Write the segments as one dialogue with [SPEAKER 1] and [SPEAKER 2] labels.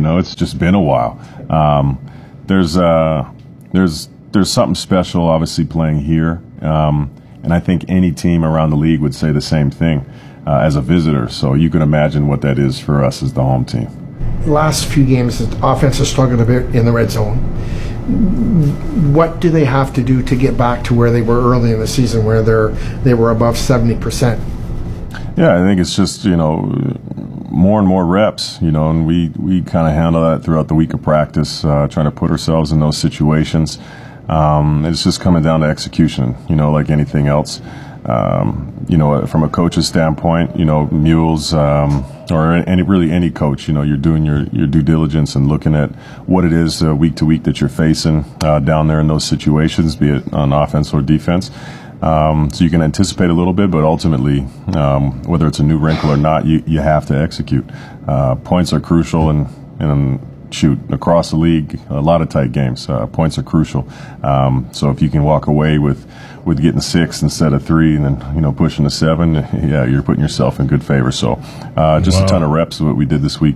[SPEAKER 1] It's just been a while. There's something special, obviously, playing here. And I think any team around the league would say the same thing as a visitor. So you can imagine what that is for us as the home team.
[SPEAKER 2] The last few games, the offense has struggled a bit in the red zone. What do they have to do to get back to where they were early in the season, where they were above 70%?
[SPEAKER 1] Yeah, I think it's just, more and more reps, and we kind of handle that throughout the week of practice, trying to put ourselves in those situations. It's just coming down to execution, like anything else. From a coach's standpoint, Mules, or any coach, you're doing your due diligence and looking at what it is week to week that you're facing down there in those situations, be it on offense or defense. So you can anticipate a little bit, but ultimately, whether it's a new wrinkle or not, you have to execute. Points are crucial, and shoot, across the league, a lot of tight games. Points are crucial. So if you can walk away with getting 6 instead of 3, and then pushing to 7, yeah, you're putting yourself in good favor. So just a ton of reps of what we did this week.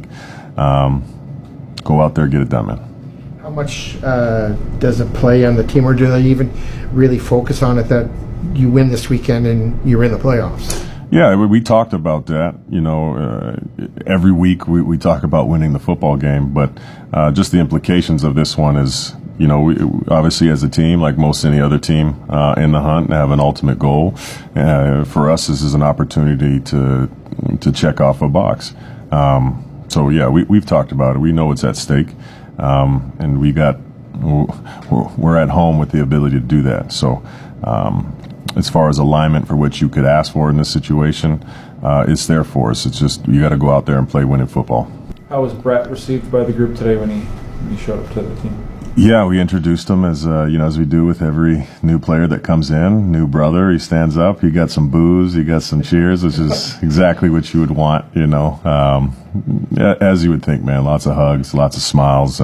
[SPEAKER 1] Go out there, get it done, man.
[SPEAKER 2] How much does it play on the team, or do they even really focus on it that you win this weekend and you're in the playoffs?
[SPEAKER 1] Yeah, we talked about that. Every week we talk about winning the football game, but just the implications of this one is, we obviously as a team, like most any other team in the hunt, have an ultimate goal. For us, this is an opportunity to check off a box. So yeah, we've talked about it. We know it's at stake, and we're at home with the ability to do that. So. As far as alignment for what you could ask for in this situation, it's there for us. It's just you got to go out there and play winning football.
[SPEAKER 3] How was Brett received by the group today when he showed up to the team?
[SPEAKER 1] Yeah, we introduced him as we do with every new player that comes in. New brother, he stands up. He got some boos, he got some cheers, which is exactly what you would want. As you would think, man. Lots of hugs, lots of smiles.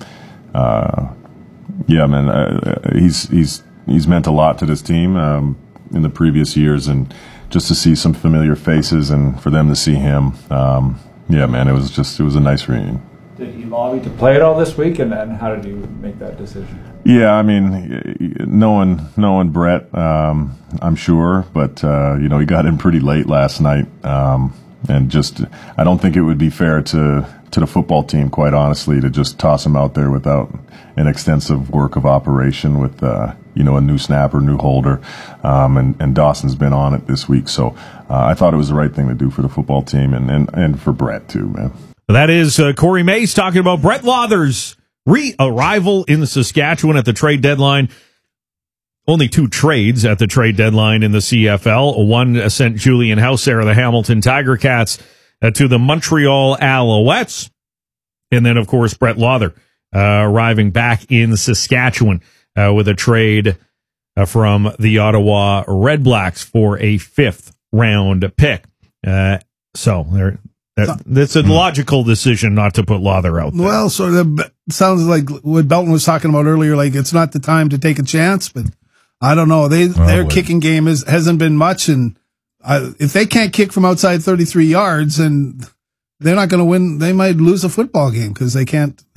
[SPEAKER 1] Yeah, man. He's meant a lot to this team in the previous years, and just to see some familiar faces and for them to see him, yeah, man, it was a nice reunion.
[SPEAKER 3] Did he lobby to play it all this week, and how did you make that decision?
[SPEAKER 1] Yeah, I mean, knowing Brett, I'm sure, but he got in pretty late last night, and just I don't think it would be fair to the football team, quite honestly, to just toss him out there without an extensive work of operation with a new snapper, new holder, and Dawson's been on it this week. So I thought it was the right thing to do for the football team and for Brett too, man.
[SPEAKER 4] That is Corey Mace talking about Brett Lauther's re-arrival in the Saskatchewan at the trade deadline. Only 2 trades at the trade deadline in the CFL. One sent Julian Hauser of the Hamilton Tiger Cats to the Montreal Alouettes. And then, of course, Brett Lauther arriving back in Saskatchewan with a trade from the Ottawa Red Blacks for a 5th-round pick. So that's a logical decision not to put Lauther out there.
[SPEAKER 5] Well, sort of sounds like what Belton was talking about earlier, like it's not the time to take a chance, but I don't know. Their kicking game hasn't been much, and if they can't kick from outside 33 yards, and they're not going to win, they might lose a football game because they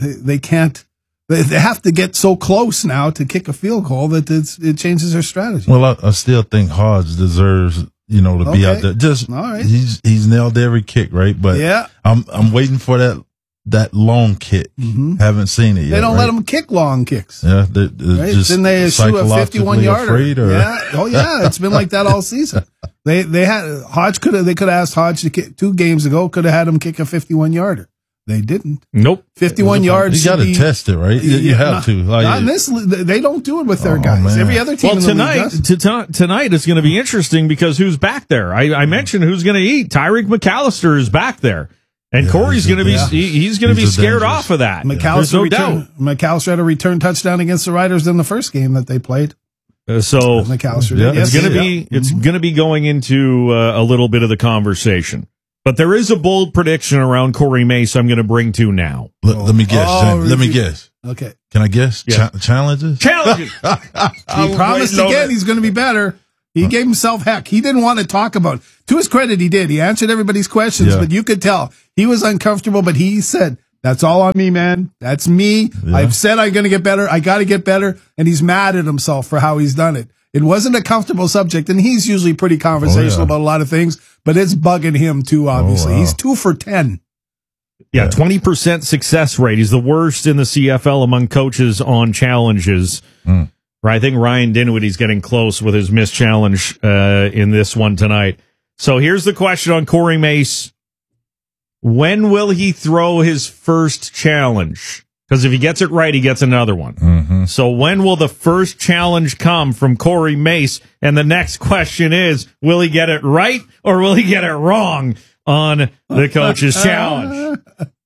[SPEAKER 5] have to get so close now to kick a field goal that it changes their strategy.
[SPEAKER 6] Well, I still think Hodge deserves, to be out there. Just all right. He's nailed every kick, right? But yeah, I'm waiting for that long kick. Mm-hmm. Haven't seen it yet.
[SPEAKER 5] They don't let them kick long kicks.
[SPEAKER 6] Yeah,
[SPEAKER 5] right?
[SPEAKER 6] just
[SPEAKER 5] then they issue a 51-yarder.
[SPEAKER 6] Yeah.
[SPEAKER 5] Oh yeah, it's been like that all season. They could have asked Hodge to kick 2 games ago. Could have had him kick a 51-yarder. They didn't.
[SPEAKER 4] Nope.
[SPEAKER 5] 51 yards.
[SPEAKER 6] You got to test it, right? You have to.
[SPEAKER 5] Not in this. They don't do it with their guys. Man. Every other team.
[SPEAKER 4] Well, tonight is going to be interesting because who's back there? I mentioned who's going to eat. Tyreek McAllister is back there, and Corey's going to be. He's going to be scared dangerous. Off of that.
[SPEAKER 5] McAllister had a return touchdown against the Riders in the first game that they played.
[SPEAKER 4] So
[SPEAKER 5] McAllister.
[SPEAKER 4] It's going to be going into a little bit of the conversation. But there is a bold prediction around Corey Mace I'm going to bring to now.
[SPEAKER 6] Let me guess. Let me guess.
[SPEAKER 5] Okay.
[SPEAKER 6] Can I guess?
[SPEAKER 4] Yeah.
[SPEAKER 6] Challenges?
[SPEAKER 4] Challenges!
[SPEAKER 5] He promised again he's going to be better. He gave himself heck. He didn't want to talk about it. To his credit, he did. He answered everybody's questions, but you could tell he was uncomfortable, but he said, That's all on me, man. That's me. Yeah. I've said I'm going to get better. I got to get better. And he's mad at himself for how he's done it. It wasn't a comfortable subject, and he's usually pretty conversational about a lot of things, but it's bugging him too, obviously. He's 2 for 10.
[SPEAKER 4] Yeah, 20% success rate. He's the worst in the CFL among coaches on challenges. Right, I think Ryan Dinwiddie's getting close with his missed challenge in this one tonight. So here's the question on Corey Mace. When will he throw his first challenge? Because if he gets it right, he gets another one. Mm-hmm. So when will the first challenge come from Corey Mace? And the next question is, will he get it right or will he get it wrong on the coach's challenge?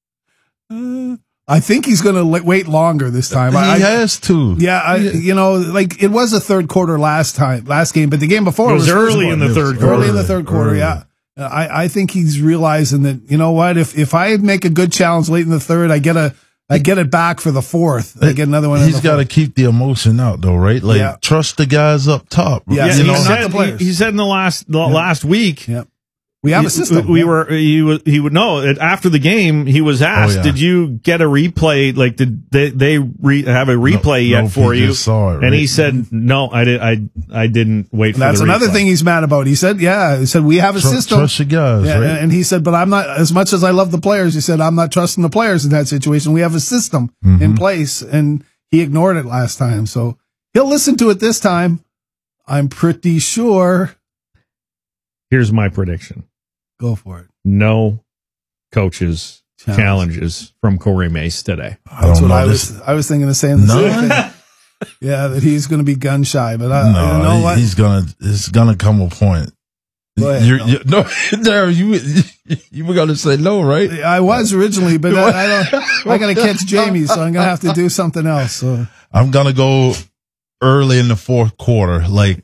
[SPEAKER 5] I think he's going to wait longer this time.
[SPEAKER 6] He has to.
[SPEAKER 5] Yeah, it was a third quarter last game, but the game before
[SPEAKER 4] it was early in the third quarter.
[SPEAKER 5] Early in the third quarter, yeah. I think he's realizing that, you know what, if I make a good challenge late in the third, I get it back for the fourth. I get another one.
[SPEAKER 6] He's got to keep the emotion out, though, right? Like, trust the guys up top.
[SPEAKER 5] Yeah,
[SPEAKER 4] not the players. He said in the last week.
[SPEAKER 5] Yep. We have a system.
[SPEAKER 4] He would know after the game. He was asked, "Did you get a replay? Like, did they have a replay yet for you?"
[SPEAKER 6] Saw it, right?
[SPEAKER 4] And he said, "No, I didn't wait for
[SPEAKER 5] That's
[SPEAKER 4] the
[SPEAKER 5] another
[SPEAKER 4] replay.
[SPEAKER 5] Thing he's mad about. He said, we have a system.
[SPEAKER 6] Trust your guys, right?
[SPEAKER 5] And he said, but I'm not, as much as I love the players, he said, I'm not trusting the players in that situation. We have a system in place, and he ignored it last time. So he'll listen to it this time. I'm pretty sure.
[SPEAKER 4] Here's my prediction.
[SPEAKER 5] Go for it.
[SPEAKER 4] No coaches challenges from Corey Mace today.
[SPEAKER 5] That's what I was thinking of saying the same thing. Yeah, that he's going to be gun shy, but you know what?
[SPEAKER 6] It's gonna come a point.
[SPEAKER 5] Go ahead.
[SPEAKER 6] No, Darryl, you were going to say no, right?
[SPEAKER 5] I was originally, but I got to catch Jamie, so I'm going to have to do something else. So
[SPEAKER 6] I'm going to go early in the fourth quarter, like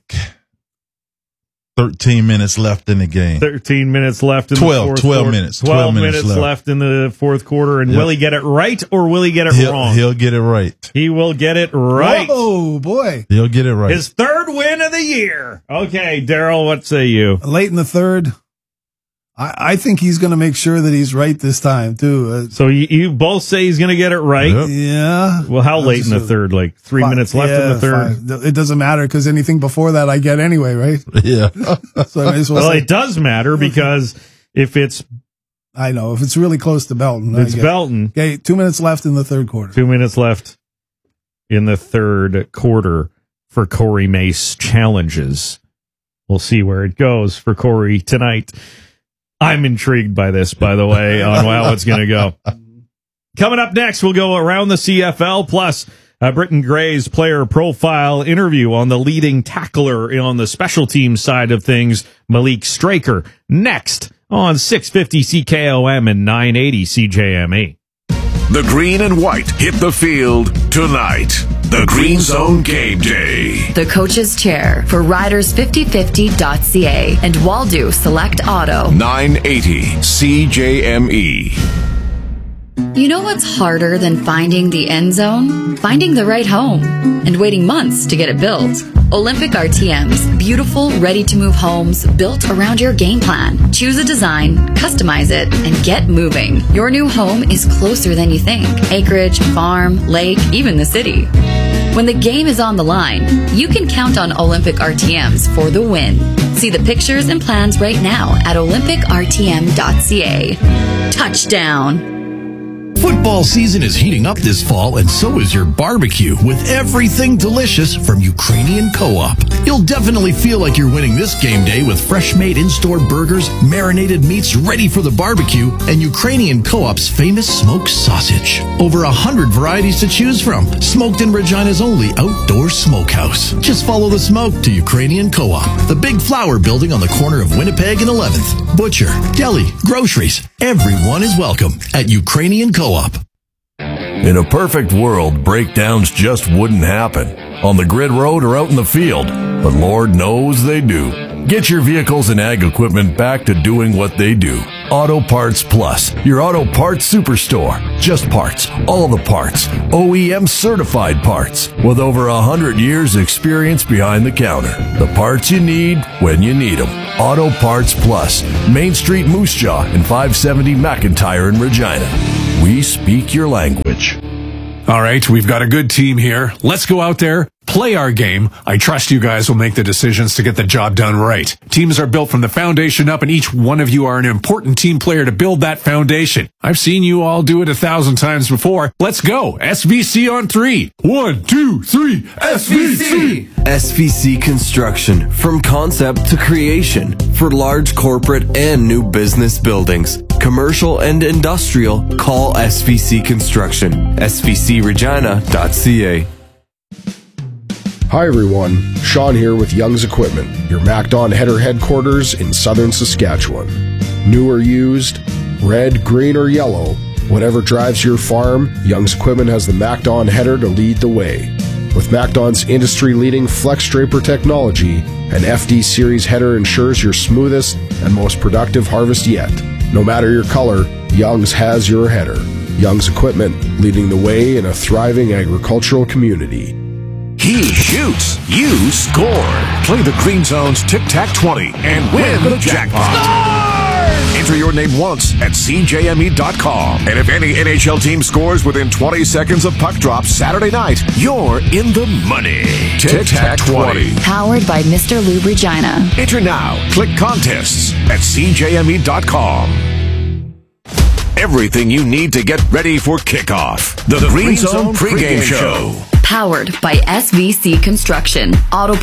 [SPEAKER 6] 13 minutes left in the game.
[SPEAKER 4] 13 minutes left in the fourth quarter.
[SPEAKER 6] 12 minutes.
[SPEAKER 4] 12 minutes left in the fourth quarter. And will he get it right or will he get it wrong?
[SPEAKER 6] He'll get it right.
[SPEAKER 4] He will get it right.
[SPEAKER 5] Oh, boy.
[SPEAKER 6] He'll get it right.
[SPEAKER 4] His third win of the year. Okay, Darryl, what say you?
[SPEAKER 5] Late in the third. I think he's going to make sure that he's right this time, too.
[SPEAKER 4] So you both say he's going to get it right?
[SPEAKER 6] Yep.
[SPEAKER 5] Yeah.
[SPEAKER 4] Well, how late in the third? Like 3 minutes left in the third?
[SPEAKER 5] 5. It doesn't matter because anything before that I get anyway, right?
[SPEAKER 6] Yeah.
[SPEAKER 5] So I may as well say,
[SPEAKER 4] it does matter because if it's...
[SPEAKER 5] I know. If it's really close to Belton.
[SPEAKER 4] It's Belton.
[SPEAKER 5] Okay, 2 minutes left in the third quarter.
[SPEAKER 4] 2 minutes left in the third quarter for Corey Mace challenges. We'll see where it goes for Corey tonight. I'm intrigued by this, by the way, on how it's going to go. Coming up next, we'll go around the CFL, plus Britton Gray's player profile interview on the leading tackler on the special team side of things, Malik Straker, next on 650 CKOM and 980 CJME.
[SPEAKER 7] The green and white hit the field tonight. The Green Zone Game Day.
[SPEAKER 8] The Coach's Chair for Riders5050.ca and Waldo Select Auto.
[SPEAKER 7] 980 CJME.
[SPEAKER 8] You know what's harder than finding the end zone? Finding the right home and waiting months to get it built. Olympic RTM's beautiful, ready-to-move homes built around your game plan. Choose a design, customize it, and get moving. Your new home is closer than you think. Acreage, farm, lake, even the city. When the game is on the line, you can count on Olympic RTMs for the win. See the pictures and plans right now at olympicrtm.ca. Touchdown!
[SPEAKER 9] Football season is heating up this fall, and so is your barbecue with everything delicious from Ukrainian Co-op. You'll definitely feel like you're winning this game day with fresh-made in-store burgers, marinated meats ready for the barbecue, and Ukrainian Co-op's famous smoked sausage. Over 100 varieties to choose from. Smoked in Regina's only outdoor smokehouse. Just follow the smoke to Ukrainian Co-op, the big flower building on the corner of Winnipeg and 11th. Butcher, deli, groceries, everyone is welcome at Ukrainian Co-op.
[SPEAKER 7] In a perfect world, breakdowns just wouldn't happen on the grid road or out in the field, but Lord knows they do. Get your vehicles and ag equipment back to doing what they do. Auto Parts Plus, your auto parts superstore. Just parts, all the parts, OEM certified parts, with over 100 years experience behind the counter. The parts you need when you need them. Auto Parts Plus, Main Street Moose Jaw and 570 McIntyre in Regina. we speak your language.
[SPEAKER 10] All right, we've got a good team here. Let's go out there, play our game. I trust you guys will make the decisions to get the job done right. Teams are built from the foundation up, and each one of you are an important team player to build that foundation. I've seen you all do it 1,000 times before. Let's go. SVC on 3. 1, 2, 3. SVC!
[SPEAKER 11] SVC Construction. From concept to creation. For large corporate and new business buildings. Commercial and industrial. Call SVC Construction. SVCregina.ca.
[SPEAKER 12] Hi everyone, Sean here with Young's Equipment, your MacDon header headquarters in southern Saskatchewan. New or used, red, green, or yellow, whatever drives your farm, Young's Equipment has the MacDon header to lead the way. With MacDon's industry-leading Flex Draper technology, an FD Series header ensures your smoothest and most productive harvest yet. No matter your color, Young's has your header. Young's Equipment, leading the way in a thriving agricultural community.
[SPEAKER 13] He shoots, you score. Play the Green Zone's Tic-Tac-20 and win the jackpot. Enter your name once at CJME.com. And if any NHL team scores within 20 seconds of puck drop Saturday night, you're in the money. Tic-Tac-20.
[SPEAKER 8] Powered by Mr. Lube Regina.
[SPEAKER 13] Enter now. Click contests at CJME.com. Everything you need to get ready for kickoff. The Green Zone pregame show.
[SPEAKER 8] Powered by SVC Construction. Auto